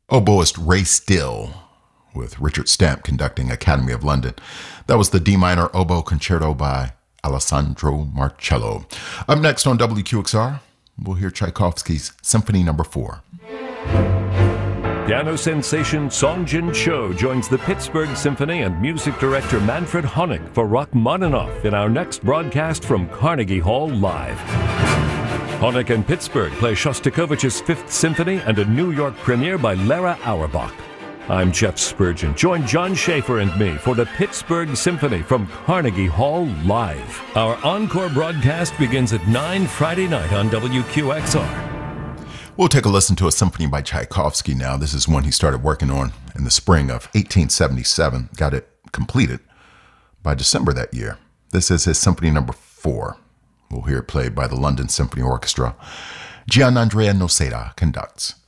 Oboist Ray Still, with Richard Stamp conducting Academy of London. That was the D minor oboe concerto by Alessandro Marcello. Up next on WQXR, we'll hear Tchaikovsky's Symphony No. 4. Piano sensation Song Jin Cho joins the Pittsburgh Symphony and music director Manfred Honeck for Rachmaninoff in our next broadcast from Carnegie Hall Live. Honeck and Pittsburgh play Shostakovich's Fifth Symphony and a New York premiere by Lara Auerbach. I'm Jeff Spurgeon. Join John Schaefer and me for the Pittsburgh Symphony from Carnegie Hall Live. Our encore broadcast begins at 9 Friday night on WQXR. We'll take a listen to a symphony by Tchaikovsky now. This is one he started working on in the spring of 1877. Got it completed by December that year. This is his Symphony No. 4. We'll hear it played by the London Symphony Orchestra. Gianandrea Noseda conducts.